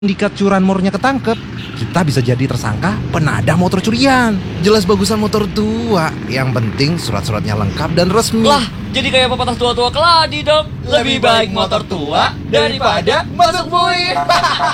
Sindikat curanmornya ketangkep, kita bisa jadi tersangka penadah motor curian. Jelas bagusan motor tua. Yang penting surat-suratnya lengkap dan resmi. Lah, jadi kayak pepatah tua-tua keladi dong. Lebih baik motor tua daripada masuk bui.